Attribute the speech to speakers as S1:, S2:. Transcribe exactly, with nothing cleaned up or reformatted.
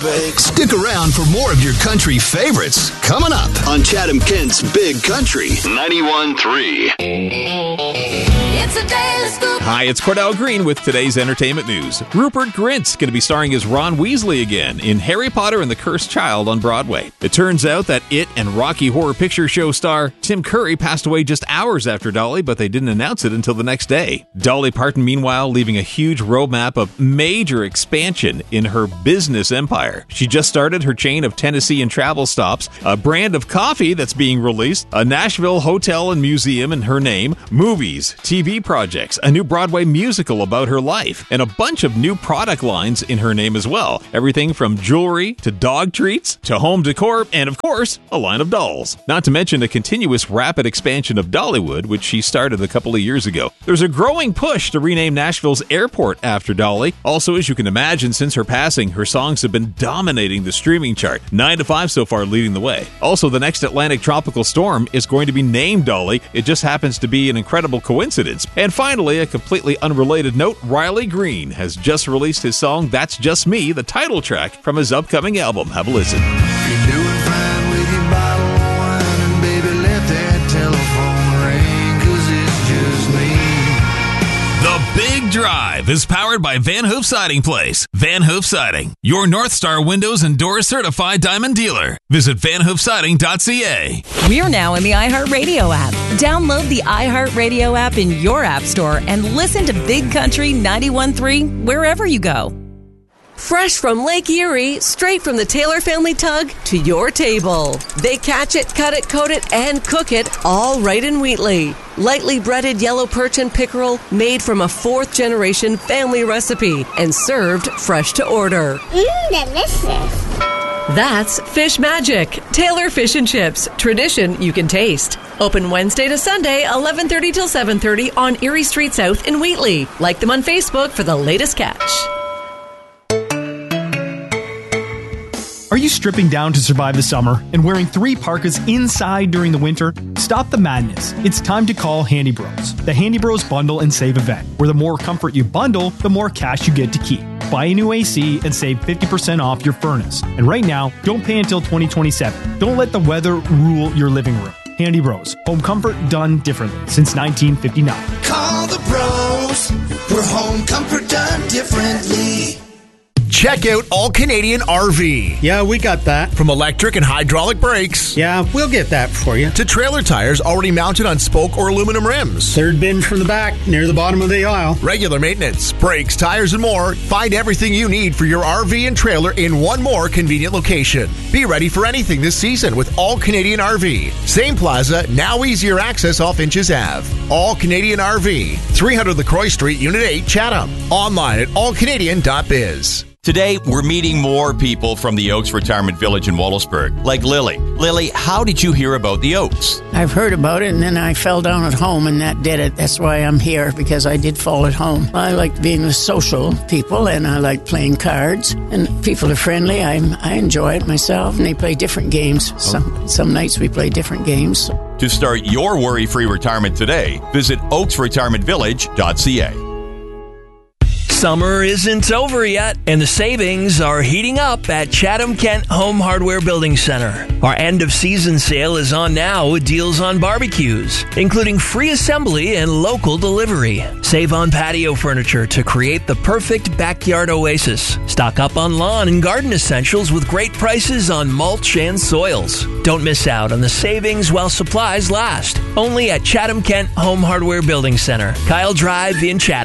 S1: breaks. Stick around for more of your country favorites coming up on Chatham Kent's Big Country ninety-one point three.
S2: It's a daily scoop.
S3: Hi, it's Cordell Green with today's entertainment news. Rupert Grint's going to be starring as Ron Weasley again in Harry Potter and the Cursed Child on Broadway. It turns out that It and Rocky Horror Picture Show star Tim Curry passed away just hours after Dolly, but they didn't announce it until the next day. Dolly Parton, meanwhile, leaving a huge roadmap of major expansion in her business empire. She just started her chain of Tennessee and travel stops, a brand of coffee that's being released, a Nashville hotel and museum in her name, movies, T V projects, a new Broadway musical about her life, and a bunch of new product lines in her name as well. Everything from jewelry to dog treats to home decor and, of course, a line of dolls. Not to mention a continuous rapid expansion of Dollywood, which she started a couple of years ago. There's a growing push to rename Nashville's airport after Dolly. Also, as you can imagine, since her passing, her songs have been dominating the streaming chart. nine to five so far leading the way. Also, the next Atlantic tropical storm is going to be named Dolly. It just happens to be an incredible coincidence. And finally, a completely unrelated note, Riley Green has just released his song That's Just Me, the title track from his upcoming album. Have a listen.
S4: You're doing fine with your bottle of wine, and baby, let that telephone ring, 'cause it's just me.
S5: The Big Drive is powered by Van Hoof Siding Place. Van Hoof Siding, your North Star Windows and Doors certified diamond dealer. Visit van hoof siding dot c a.
S6: We're now in the iHeartRadio app. Download the iHeartRadio app in your app store and listen to Big Country ninety-one point three wherever you go.
S7: Fresh from Lake Erie, straight from the Taylor family tug to your table. They catch it, cut it, coat it, and cook it all right in Wheatley. Lightly breaded yellow perch and pickerel made from a fourth-generation family recipe and served fresh to order.
S8: Mmm, delicious.
S7: That's Fish Magic, Taylor Fish and Chips. Tradition you can taste. Open Wednesday to Sunday, eleven thirty till seven thirty on Erie Street South in Wheatley. Like them on Facebook for the latest catch.
S9: Are you stripping down to survive the summer and wearing three parkas inside during the winter? Stop the madness. It's time to call Handy Bros. The Handy Bros Bundle and Save event, where the more comfort you bundle, the more cash you get to keep. Buy a new A C and save fifty percent off your furnace. And right now, don't pay until twenty twenty-seven. Don't let the weather rule your living room. Handy Bros. Home comfort done differently since nineteen fifty-nine.
S4: Call the bros, for home comfort done differently.
S10: Check out All Canadian R V.
S11: Yeah, we got that.
S10: From electric and hydraulic brakes.
S11: Yeah, we'll get that for you.
S10: To trailer tires already mounted on spoke or aluminum rims.
S11: Third bin from the back, near the bottom of the aisle.
S10: Regular maintenance, brakes, tires, and more. Find everything you need for your R V and trailer in one more convenient location. Be ready for anything this season with All Canadian R V. Same plaza, now easier access off Inches Avenue. All Canadian R V, three hundred LaCroix Street, Unit eight, Chatham. Online at all canadian dot biz.
S12: Today, we're meeting more people from the Oaks Retirement Village in Wallaceburg, like Lily. Lily, how did you hear about the Oaks?
S13: I've heard about it, and then I fell down at home, and that did it. That's why I'm here, because I did fall at home. I like being with social people, and I like playing cards, and people are friendly. I I enjoy it myself, and they play different games. Some, some nights we play different games.
S12: To start your worry-free retirement today, visit oaks retirement village dot c a.
S14: Summer isn't over yet, and the savings are heating up at Chatham Kent Home Hardware Building Center. Our end-of-season sale is on now with deals on barbecues, including free assembly and local delivery. Save on patio furniture to create the perfect backyard oasis. Stock up on lawn and garden essentials with great prices on mulch and soils. Don't miss out on the savings while supplies last. Only at Chatham Kent Home Hardware Building Center, Kyle Drive in Chatham.